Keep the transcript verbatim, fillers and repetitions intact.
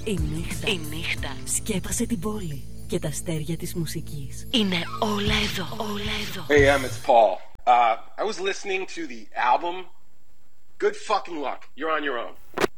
Η νύχτα. Η νύχτα Σκέπασε την πόλη και τα αστέρια της μουσικής. Είναι όλα εδώ. Όλα εδώ. Hey, Em, it's Paul. Uh, I was listening to the album. Good fucking luck. You're on your own.